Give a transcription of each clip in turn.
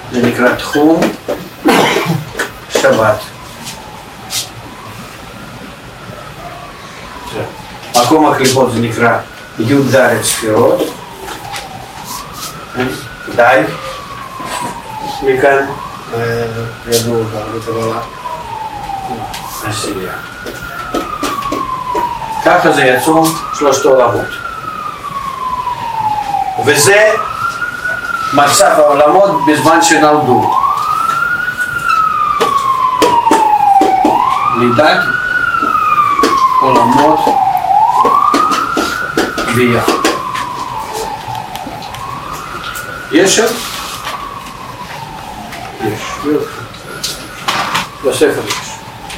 זה נקרא תחום שבת. מקום הקליפות זה נקרא י"ד ספירות. די. מכאן ידעו בקבלה. עשירייה. ככה זה יצאו שלושת העולמות. וזה מצב העולמות בזמן שנולדו. לידת עולמות ביה. יש שם? יש. בספר יש.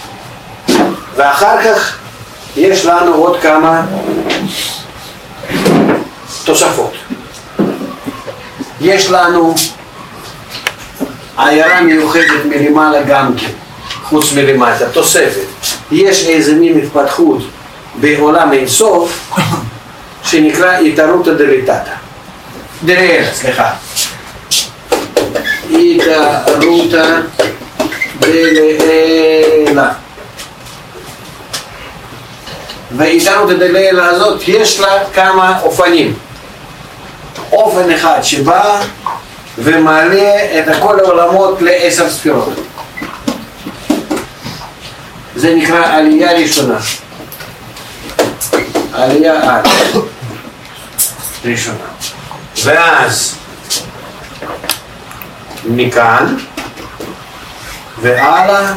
ואחר כך יש לנו עוד כמה תוספות. יש לנו עיירה מיוחדת מלמעלה גם כן, חוץ מלמטה, תוספת. יש איזה מין התפתחות בעולם אינסוף שנקרא התערותא דליטתא. דלילה, סליחה. התערותא דלילה. והתערותא דלילה הזאת יש לה כמה אופנים. אופן אחד שבא ומעלה את כל העולמות ל10 ספירות. זה נקרא עלייה ראשונה. עלייה ראשונה. ואז מכאן והלאה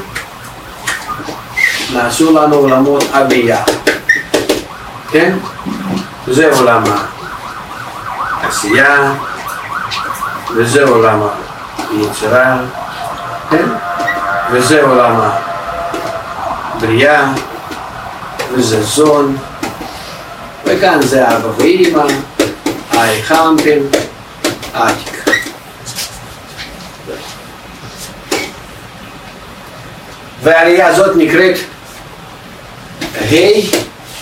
נעשו לנו עולמות עלייה. כן? זה עולם העשייה, וזה עולם היצירה, כן? וזה עולם הבריאה, וזה זון, וכאן זה אבא ואמא, האיכמפים, העתיק. והעלייה הזאת נקראת ה'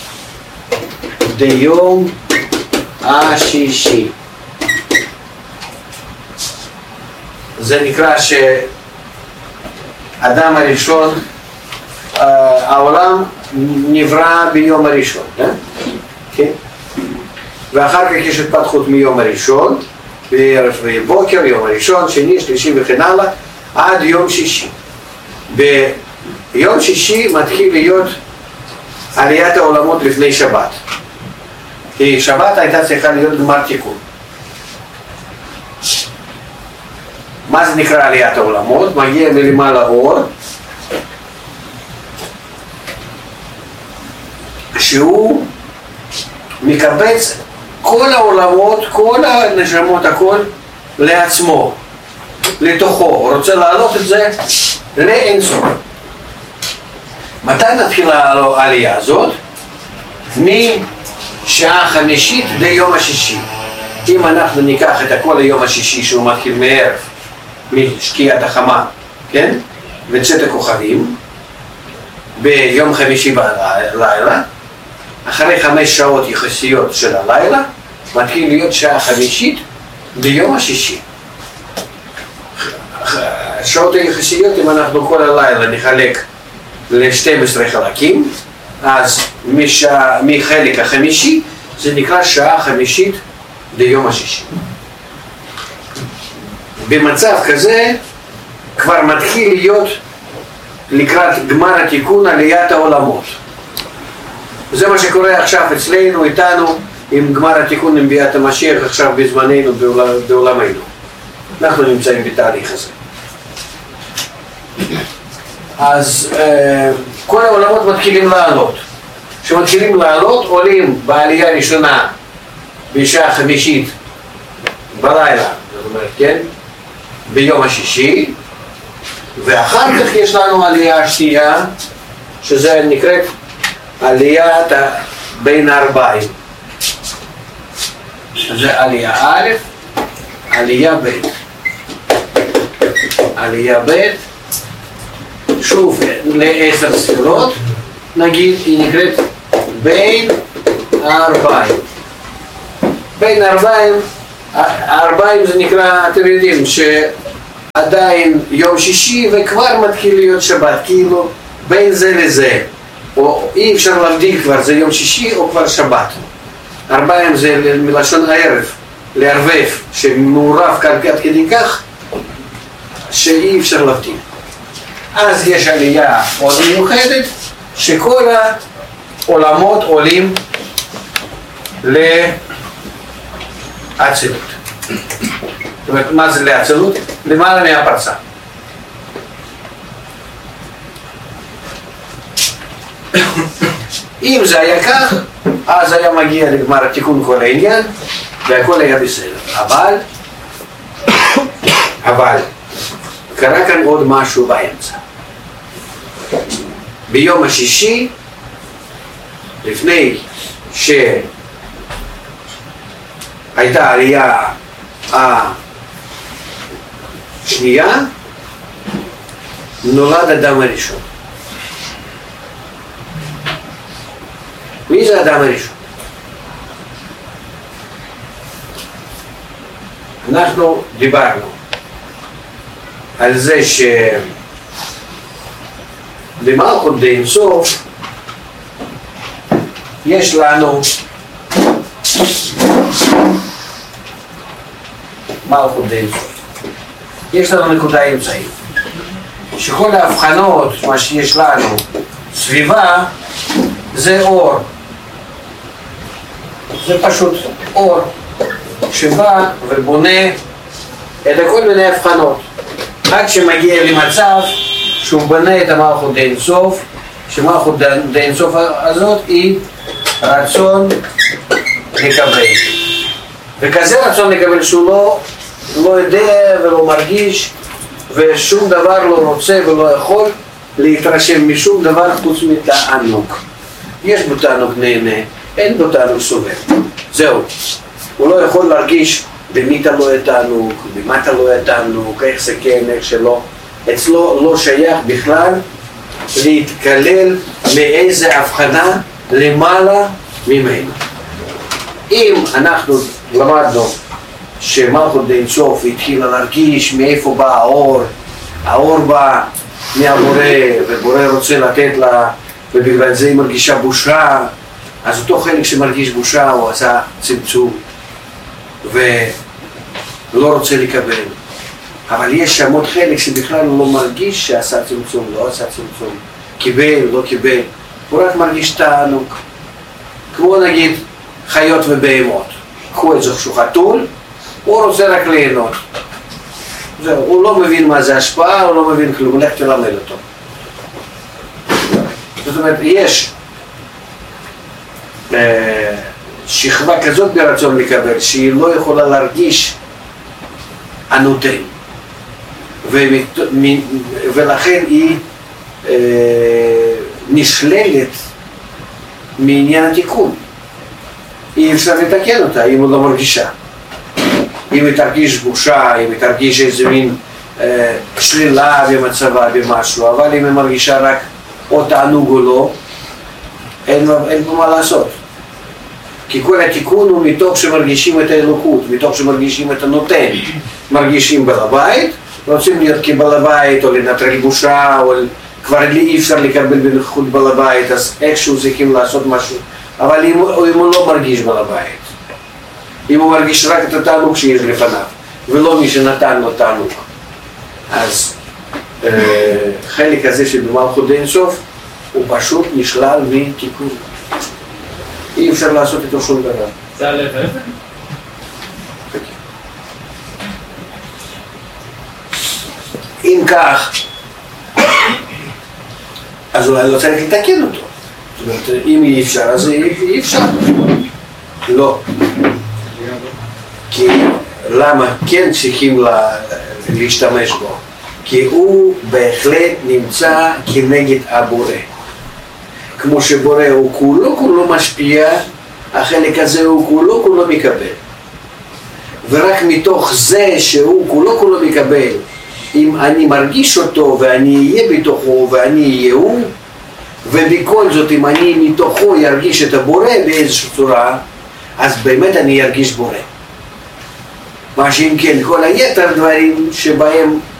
דיום השישי. זה נקרא שאדם הראשון, העולם נברא ביום הראשון, כן? ואחר כך יש התפתחות מיום הראשון, בערב ובוקר, יום הראשון, שני, שלישי וכן הלאה, עד יום שישי. ביום שישי מתחיל להיות עליית העולמות לפני שבת. כי שבת הייתה צריכה להיות גמר תיקון. מה זה נקרא עליית העולמות? מגיע מלמעלה אור, שהוא מקבץ כל העולמות, כל הנשמות, הכל לעצמו, לתוכו. הוא רוצה להעלות את זה לאינסוף. מתי נתחילה העלייה הזאת? משעה חמישית ליום השישי. אם אנחנו ניקח את הכל ליום השישי שהוא מתחיל מערב, משקיעת החמה, כן? וצאת הכוכבים, ביום חמישי בלילה, אחרי 5 שעות יחסיות של הלילה, מתחיל להיות שעה חמישית ביום השישי. השעות היחסיות, אם אנחנו כל הלילה נחלק ל-12 חלקים, אז מחלק החמישי זה נקרא שעה חמישית ביום השישי. במצב כזה כבר מתחיל להיות לקראת גמר התיקון עליית העולמות. זה מה שקורה עכשיו אצלנו, איתנו, עם גמר התיקון עם ביאת המשיח עכשיו בזמננו, בעולמנו. אנחנו נמצאים בתהליך הזה. אז כל העולמות מתחילים לעלות. כשמתחילים לעלות, עולים בעלייה ראשונה בשעה חמישית בלילה, זאת אומרת, כן? ביום השישי, ואחר כך יש לנו עלייה שנייה, שזה נקראת עליית בין הארבעים. זה עלייה א', עלייה ב'. עלייה ב', שוב ל10 ספירות, נגיד היא נקראת בין הארבעים. בין הארבעים, הארבעים זה נקרא, אתם יודעים עדיין יום שישי וכבר מתחיל להיות שבת, כאילו בין זה לזה, או אי אפשר להבדיל כבר, זה יום שישי או כבר שבת. ארבעים זה מלשון הערב, לערבב, שמעורב כאן עד כדי כך שאי אפשר להבדיל. אז יש עלייה עוד מיוחדת שכל העולמות עולים לאצילות. זאת אומרת, מה זה לאצילות? למעלה מהפרסה. אם זה היה כך, אז היה מגיע לגמר התיקון כל העניין והכל היה בסדר. אבל קרה כאן עוד משהו באמצע. ביום השישי, לפני שהייתה העלייה השנייה, נולד אדם הראשון. מי זה האדם הראשון? אנחנו דיברנו על זה שבמלכות דאין סוף יש לנו מלכות דאין סוף. יש לנו נקודה אמצעית. שכל ההבחנות, מה שיש לנו סביבה, זה אור. זה פשוט אור שבא ובונה את כל מיני הבחנות. רק שמגיע למצב שהוא בנה את המלכות דאין סוף, שמלכות דאין סוף הזאת היא רצון לקבל. וכזה רצון לקבל שהוא לא יודע ולא מרגיש ושום דבר לא רוצה ולא יכול להתרשם משום דבר חוץ מתענוג. יש בו תענוג נהנה, אין בו תענוג סובל. זהו. הוא לא יכול להרגיש במי תלוי התענוג, במה תלוי התענוג, איך זה כן, איך שלא. אצלו לא שייך בכלל להתקלל מאיזה הבחנה למעלה ממנו. אם אנחנו למדנו שמלכות דאין סוף התחילה להרגיש מאיפה בא האור, האור בא מהבורא ובורא רוצה לתת לה ובגלל זה היא מרגישה בושה, אז אותו חלק שמרגיש בושה הוא עשה צמצום ולא רוצה לקבל. אבל יש שם עוד חלק שבכלל הוא לא מרגיש שעשה צמצום, לא עשה צמצום, קיבל, לא קיבל, הוא רק מרגיש תענוג. כמו נגיד חיות ובהמות, קחו את זה שהוא חתול, הוא רוצה רק ליהנות. זהו, הוא לא מבין מה זה השפעה, הוא לא מבין כלום, לך תלמד אותו. זאת אומרת, יש שכבה כזאת ברצון לקבל, שהיא לא יכולה להרגיש הנותן. ולכן היא נשללת מעניין התיקון. אי אפשר לתקן אותה אם הוא לא מרגישה. אם היא תרגיש בושה, אם היא תרגיש איזה מין שלילה במצבה במשהו, אבל אם היא מרגישה רק או תענוג או לא, אין פה מה לעשות. כי כל התיקון הוא מתוך שמרגישים את האלוקות, מתוך שמרגישים את הנותן. מרגישים בעל הבית, רוצים להיות כבעל הבית או לנטרל בושה, או כבר אי אפשר לקבל בנוכחות בעל הבית, אז איכשהו צריכים לעשות משהו. אבל אם הוא לא מרגיש בעל הבית, אם הוא מרגיש רק את התענוג שיש לפניו, ולא מי שנתן לו תענוג, אז חלק הזה שבמלכות דאין סוף הוא פשוט נשלל מתיקון. אי אפשר לעשות איתו שום דבר. זה הלב אבן? אם כך, אז אולי לא צריך לתקן אותו. זאת אומרת, אם אי אפשר, אז אי אפשר. לא. כי למה כן צריכים להשתמש בו? כי הוא בהחלט נמצא כנגד הבורא. כמו שבורא הוא כולו משפיע, החלק הזה הוא כולו מקבל. ורק מתוך זה שהוא כולו מקבל, אם אני מרגיש אותו ואני אהיה בתוכו ואני אהיה הוא, ובכל זאת אם אני מתוכו ירגיש את הבורא באיזושהי צורה, אז באמת אני ארגיש בורא. מה שאם כן, כל היתר דברים שבהם